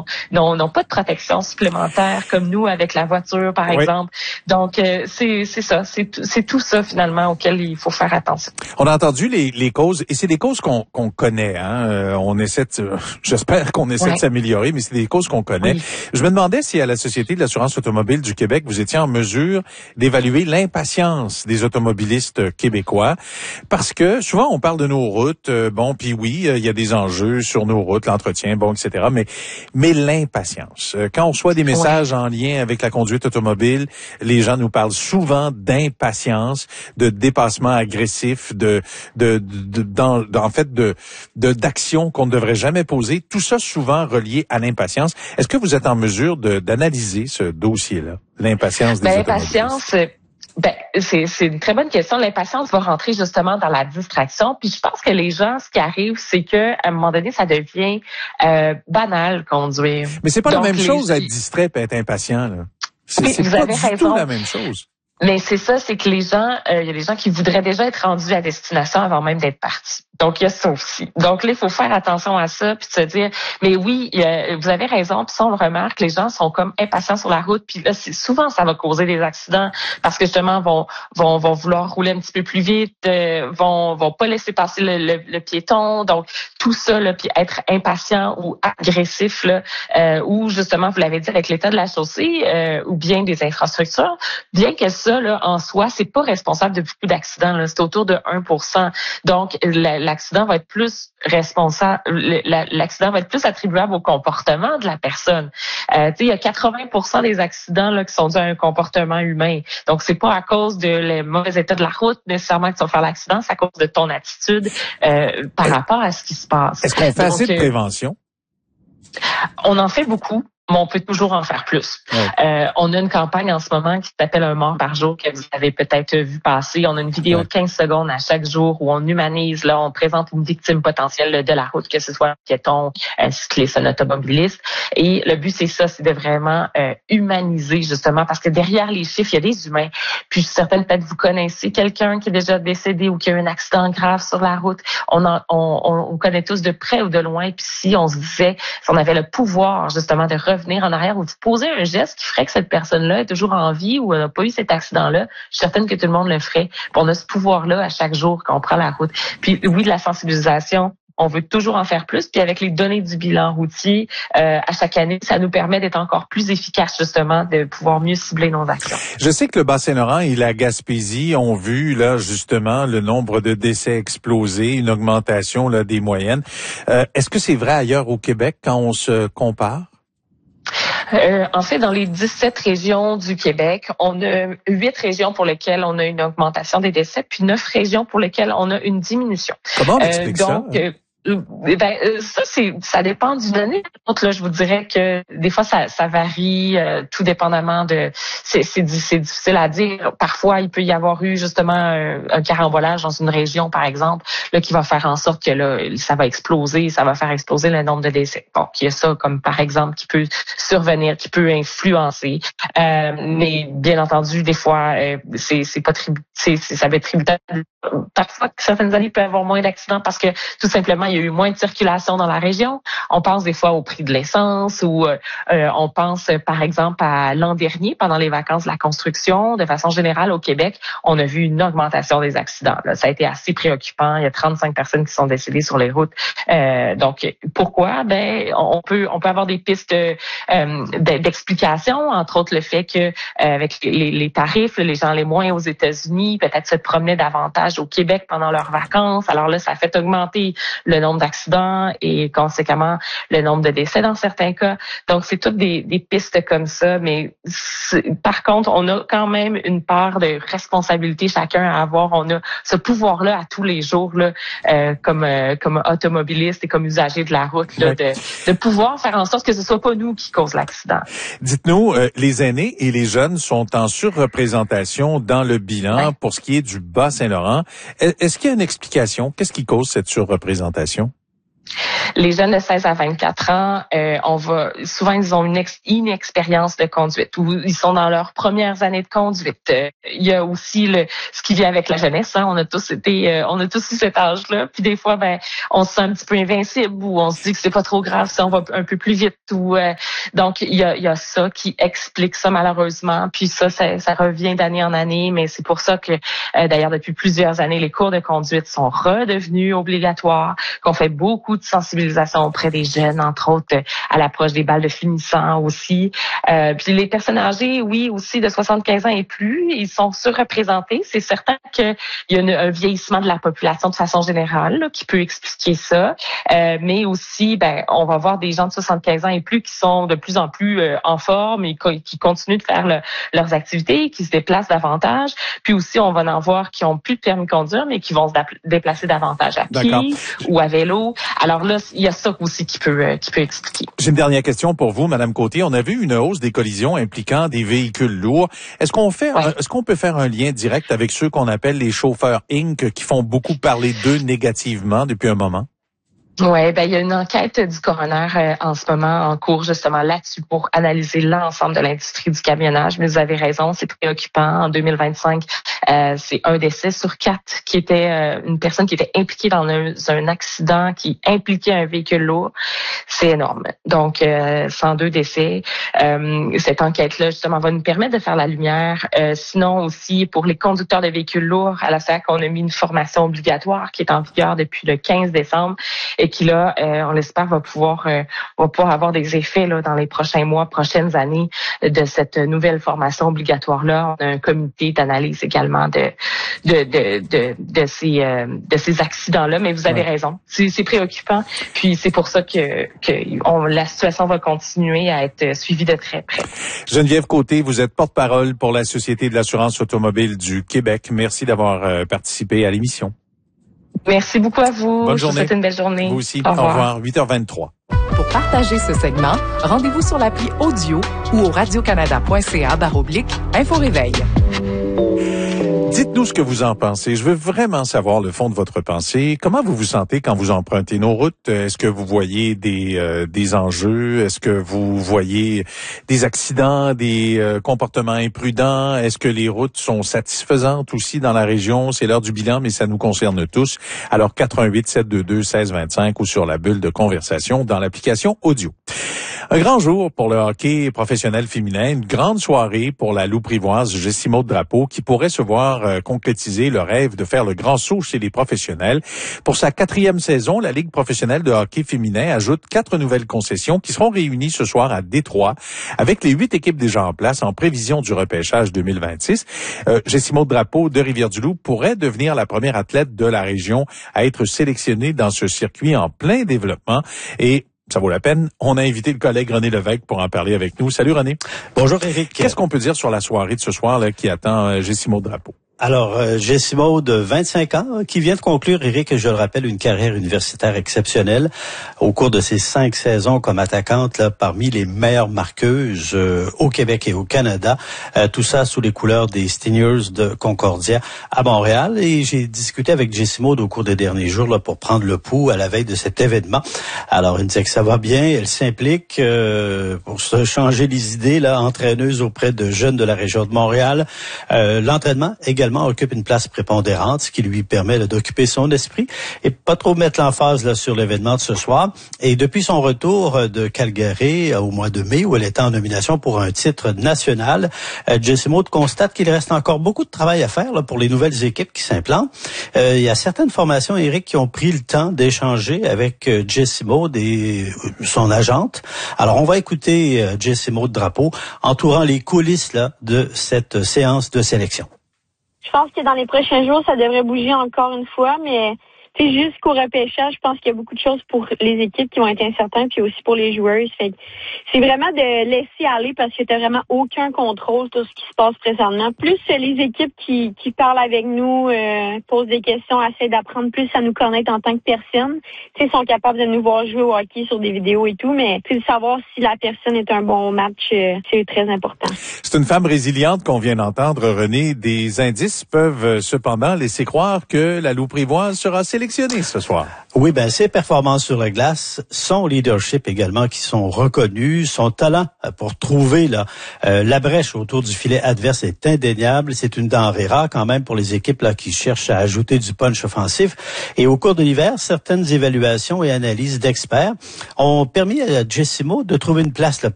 n'ont pas de protection supplémentaire comme nous avec la voiture, par exemple. Donc, c'est ça. C'est tout ça, finalement, auquel il faut faire attention. On a entendu les causes, et c'est des causes qu'on connaît. On essaie j'espère qu'on essaie de s'améliorer, mais c'est des causes qu'on connaît. Oui. Je me demandais si à la Société de l'assurance automobile du Québec, vous étiez en mesure d'évaluer l'impatience des automobilistes québécois, parce que souvent on parle de nos routes, puis oui, il y a des enjeux sur nos routes, l'entretien, etc. Mais l'impatience. Quand on reçoit des messages en lien avec la conduite automobile, les gens nous parlent souvent d'impatience, de dépassement agressif, d'actions qu'on ne devrait jamais poser. Tout ça souvent relié à l'impatience. Est-ce que vous êtes en mesure d'analyser ce dossier-là, l'impatience des automobilistes? C'est une très bonne question. L'impatience va rentrer justement dans la distraction. Puis je pense que les gens, ce qui arrive, c'est que à un moment donné, ça devient banal conduire. Mais c'est pas la même chose être distrait et être impatient, là. C'est pas du tout la même chose. Mais c'est ça, c'est que les gens, il y a des gens qui voudraient déjà être rendus à destination avant même d'être partis. Donc, il y a ça aussi. Donc là, il faut faire attention à ça, puis se dire, mais oui, vous avez raison, puis ça, on le remarque, les gens sont comme impatients sur la route, puis là, souvent, ça va causer des accidents, parce que justement, vont vouloir rouler un petit peu plus vite, vont pas laisser passer le piéton, donc tout ça, là, puis être impatient ou agressif, là, ou justement, vous l'avez dit, avec l'état de la chaussée, ou bien des infrastructures, bien que ça, là, en soi, c'est pas responsable de beaucoup d'accidents, là, c'est autour de 1%. Donc, l'accident va être plus responsable, l'accident va être plus attribuable au comportement de la personne. Il y a 80% des accidents là qui sont dus à un comportement humain. Donc c'est pas à cause de le mauvais état de la route nécessairement que tu vas faire l'accident, c'est à cause de ton attitude par rapport à ce qui se passe. Est-ce qu'on fait assez de prévention? On en fait beaucoup. Mais on peut toujours en faire plus. Ouais. On a une campagne en ce moment qui s'appelle Un mort par jour que vous avez peut-être vu passer. On a une vidéo de 15 secondes à chaque jour où on humanise, là, on présente une victime potentielle de la route, que ce soit un piéton, un cycliste, un automobiliste. Et le but, c'est ça, c'est de vraiment humaniser, justement, parce que derrière les chiffres, il y a des humains. Puis je suis certaine, peut-être vous connaissez quelqu'un qui est déjà décédé ou qui a eu un accident grave sur la route. On connaît tous de près ou de loin. Puis si on se disait, si on avait le pouvoir, justement, de revenir en arrière ou de poser un geste qui ferait que cette personne-là est toujours en vie ou n'a pas eu cet accident-là, je suis certaine que tout le monde le ferait. Puis on a ce pouvoir-là à chaque jour qu'on prend la route. Puis oui, de la sensibilisation, on veut toujours en faire plus. Puis avec les données du bilan routier, à chaque année, ça nous permet d'être encore plus efficace, justement, de pouvoir mieux cibler nos actions. Je sais que le Bas-Saint-Laurent et la Gaspésie ont vu, là, justement, le nombre de décès exploser, une augmentation là des moyennes. Est-ce que c'est vrai ailleurs au Québec quand on se compare? En fait, dans les 17 régions du Québec, on a 8 régions pour lesquelles on a une augmentation des décès, puis 9 régions pour lesquelles on a une diminution. Comment on explique ça? Ça dépend du donné. Là, je vous dirais que des fois ça varie, tout dépendamment de. C'est difficile à dire. Parfois, il peut y avoir eu justement un carambolage dans une région, par exemple, là qui va faire en sorte que là ça va exploser, ça va faire exploser le nombre de décès. Bon, il y a ça comme par exemple qui peut survenir, qui peut influencer. Mais bien entendu, des fois, c'est pas ça va être tributaire. Parfois, certaines années, il peut y avoir moins d'accidents parce que tout simplement, il y a eu moins de circulation dans la région. On pense des fois au prix de l'essence ou on pense, par exemple, à l'an dernier, pendant les vacances de la construction. De façon générale, au Québec, on a vu une augmentation des accidents. Là. Ça a été assez préoccupant. Il y a 35 personnes qui sont décédées sur les routes. Donc, pourquoi? On peut avoir des pistes d'explication, entre autres le fait que avec les tarifs, les gens les moins aux États-Unis, peut-être se promenaient davantage au Québec pendant leurs vacances. Alors là, ça a fait augmenter le nombre d'accidents et conséquemment le nombre de décès dans certains cas. Donc, c'est toutes des pistes comme ça. Mais par contre, on a quand même une part de responsabilité chacun à avoir. On a ce pouvoir-là à tous les jours là, comme automobiliste et comme usager de la route là, de pouvoir faire en sorte que ce soit pas nous qui causent l'accident. Dites-nous, les aînés et les jeunes sont en surreprésentation dans le bilan pour ce qui est du Bas-Saint-Laurent. Est-ce qu'il y a une explication? Qu'est-ce qui cause cette surreprésentation? Les jeunes de 16 à 24 ans, souvent ils ont une inexpérience de conduite ou ils sont dans leurs premières années de conduite. Il y a aussi ce qui vient avec la jeunesse. Hein. On a tous eu cet âge-là. Puis des fois, on se sent un petit peu invincible ou on se dit que c'est pas trop grave si on va un peu plus vite. Donc il y a ça qui explique ça malheureusement. Puis ça revient d'année en année, mais c'est pour ça que d'ailleurs depuis plusieurs années, les cours de conduite sont redevenus obligatoires, qu'on fait beaucoup de sensibilisation auprès des jeunes, entre autres à l'approche des balles de finissant aussi. Puis les personnes âgées, oui, aussi de 75 ans et plus, ils sont surreprésentés. C'est certain qu'il y a un vieillissement de la population de façon générale là, qui peut expliquer ça. Mais aussi, on va voir des gens de 75 ans et plus qui sont de plus en plus en forme et qui continuent de faire leurs activités, qui se déplacent davantage. Puis aussi, on va en voir qui ont plus de permis de conduire, mais qui vont se déplacer davantage à pied ou à vélo. Alors là, il y a ça aussi qui peut expliquer. J'ai une dernière question pour vous, Madame Côté. On a vu une hausse des collisions impliquant des véhicules lourds. Est-ce qu'on peut faire un lien direct avec ceux qu'on appelle les chauffeurs Inc. qui font beaucoup parler d'eux négativement depuis un moment? Oui, il y a une enquête du coroner en ce moment en cours justement là-dessus pour analyser l'ensemble de l'industrie du camionnage. Mais vous avez raison, c'est préoccupant. En 2025, c'est 1 décès sur 4 qui était une personne qui était impliquée dans un accident qui impliquait un véhicule lourd. C'est énorme. Donc, 102 décès. Cette enquête-là, justement, va nous permettre de faire la lumière. Sinon aussi, pour les conducteurs de véhicules lourds, à la SAC, on a mis une formation obligatoire qui est en vigueur depuis le 15 décembre et qui, là, on l'espère, va pouvoir avoir des effets là dans les prochains mois, prochaines années de cette nouvelle formation obligatoire-là. On a un comité d'analyse également de ces accidents-là. Mais vous avez raison, c'est préoccupant. Puis c'est pour ça que la situation va continuer à être suivie de très près. Geneviève Côté, vous êtes porte-parole pour la Société de l'assurance automobile du Québec. Merci d'avoir participé à l'émission. Merci beaucoup à vous. Bonne journée. Je vous souhaite une belle journée. Vous aussi. Au revoir. 8h23. Pour partager ce segment, rendez-vous sur l'appli Audio ou au radiocanada.ca/info-réveil. Dites-nous ce que vous en pensez. Je veux vraiment savoir le fond de votre pensée. Comment vous vous sentez quand vous empruntez nos routes? Est-ce que vous voyez des enjeux? Est-ce que vous voyez des accidents, des comportements imprudents? Est-ce que les routes sont satisfaisantes aussi dans la région? C'est l'heure du bilan, mais ça nous concerne tous. Alors, 418-722-1625 ou sur la bulle de conversation dans l'application Audio. Un grand jour pour le hockey professionnel féminin, une grande soirée pour la louprivoise Jessie Maud Drapeau qui pourrait se voir concrétiser le rêve de faire le grand saut chez les professionnels. Pour sa 4e saison, la Ligue professionnelle de hockey féminin ajoute 4 nouvelles concessions qui seront réunies ce soir à Détroit avec les 8 équipes déjà en place en prévision du repêchage 2026. Jessie Maud Drapeau de Rivière-du-Loup pourrait devenir la première athlète de la région à être sélectionnée dans ce circuit en plein développement et ça vaut la peine. On a invité le collègue René Lévesque pour en parler avec nous. Salut René. Bonjour Éric. Qu'est-ce qu'on peut dire sur la soirée de ce soir là, qui attend Jessie Maud Drapeau? Alors, Jessie Maud, 25 ans, qui vient de conclure, Éric, je le rappelle, une carrière universitaire exceptionnelle au cours de ses 5 saisons comme attaquante, là, parmi les meilleures marqueuses au Québec et au Canada. Tout ça sous les couleurs des Stingers de Concordia à Montréal. Et j'ai discuté avec Jessie Maud au cours des derniers jours là, pour prendre le pouls à la veille de cet événement. Alors, elle me disait que ça va bien. Elle s'implique pour se changer les idées, là, entraîneuse auprès de jeunes de la région de Montréal. L'entraînement également occupe une place prépondérante, ce qui lui permet d'occuper son esprit et pas trop mettre l'emphase là sur l'événement de ce soir. Et depuis son retour de Calgary au mois de mai, où elle était en nomination pour un titre national, Jessie Maud constate qu'il reste encore beaucoup de travail à faire là, pour les nouvelles équipes qui s'implantent. Il y a certaines formations, Éric, qui ont pris le temps d'échanger avec Jessie Maud et son agente. Alors, on va écouter Jessie Maud Drapeau entourant les coulisses là, de cette séance de sélection. Je pense que dans les prochains jours, ça devrait bouger encore une fois, mais jusqu'au repêchage, je pense qu'il y a beaucoup de choses pour les équipes qui vont être incertaines, puis aussi pour les joueuses. Fait que c'est vraiment de laisser aller parce que t'as vraiment aucun contrôle sur ce qui se passe présentement. Plus les équipes qui parlent avec nous, posent des questions, essaient d'apprendre plus à nous connaître en tant que personne. Sont capables de nous voir jouer au hockey sur des vidéos et tout, mais de savoir si la personne est un bon match, c'est très important. C'est une femme résiliente qu'on vient d'entendre, René. Des indices peuvent cependant laisser croire que la louprivoise sera sélectionnée sélectionné ce soir. Oui, ben ses performances sur la glace, son leadership également qui sont reconnus, son talent pour trouver la brèche autour du filet adverse est indéniable. C'est une denrée rare quand même pour les équipes là qui cherchent à ajouter du punch offensif. Et au cours de l'hiver, certaines évaluations et analyses d'experts ont permis à Jessimo de trouver une place là,